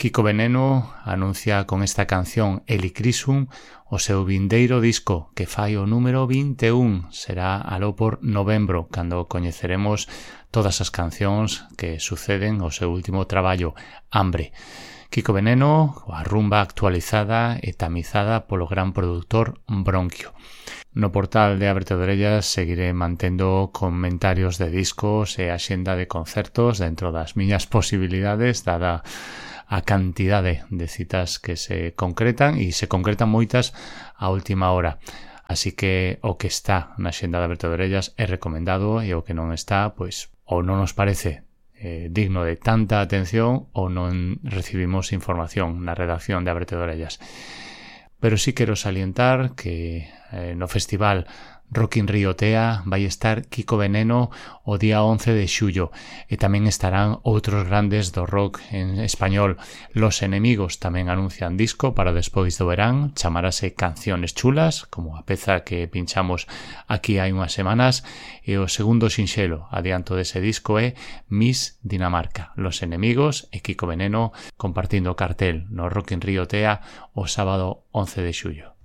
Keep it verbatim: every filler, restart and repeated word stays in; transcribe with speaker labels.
Speaker 1: Kiko Veneno anuncia con esta canción Helicrisum o seu vindeiro disco que fai o número vinte e un. Será aló por novembro, cando coñeceremos todas as cancións que suceden ao seu último traballo, Hambre. Kiko Veneno, a rumba actualizada e tamizada polo gran produtor Bronquio. No portal de Ábrete de Orellas seguiré mantendo comentarios de discos e axenda de concertos dentro das miñas posibilidades, dada a cantidade de citas que se concretan, e se concretan moitas a última hora. Así que o que está na xenda de Ábrete de Orellas é recomendado, e o que non está, pois, ou non nos parece eh, digno de tanta atención, ou non recibimos información na redacción de Ábrete de Orellas. Pero sí quero salientar que eh, no festival Rock in Rio Tea vai estar Kiko Veneno o día once de xullo, e tamén estarán outros grandes do rock en español. Los Enemigos tamén anuncian disco para despois do verán, chamarase Canciones Chulas, como a peza que pinchamos aquí hai unhas semanas, e o segundo sinxelo adianto dese disco é Miss Dinamarca. Los Enemigos e Kiko Veneno compartindo cartel no Rock in Rio Tea o sábado once de xullo.